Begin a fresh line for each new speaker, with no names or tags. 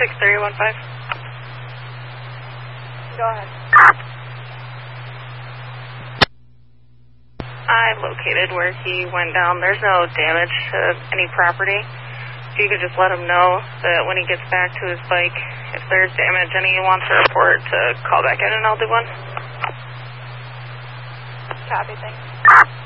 6315.
Go ahead.
I located where he went down. There's no damage to any property. If you could just let him know that when he gets back to his bike, if there's damage and he wants a report, to call back in and I'll do one.
Copy, thanks.